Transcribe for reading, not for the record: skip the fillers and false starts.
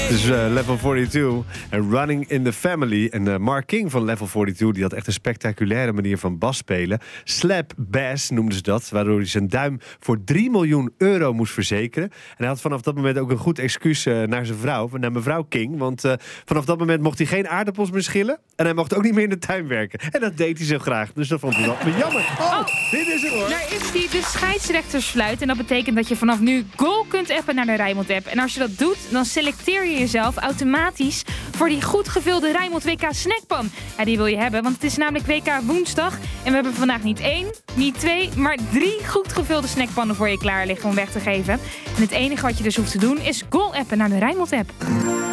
Dus Level 42 en Running in the Family. En Mark King van Level 42 die had echt een spectaculaire manier van bas spelen. Slap bass noemden ze dat, waardoor hij zijn duim voor 3 miljoen euro moest verzekeren. En hij had vanaf dat moment ook een goed excuus naar zijn vrouw, naar mevrouw King. Want vanaf dat moment mocht hij geen aardappels meer schillen. En hij mocht ook niet meer in de tuin werken. En dat deed hij zo graag. Dus dat vond hij wel jammer. Dit is het hoor. Daar is die, de scheidsrechtersfluit. En dat betekent dat je vanaf nu goal kunt appen naar de Rijnmond app. En als je dat doet, dan selecteer je jezelf automatisch voor die goed gevulde Rijnmond WK snackpan. Ja, die wil je hebben, want het is namelijk WK woensdag. En we hebben vandaag niet 1, niet 2, maar 3 goed gevulde snackpannen voor je klaar liggen om weg te geven. En het enige wat je dus hoeft te doen is goal appen naar de Rijnmond app.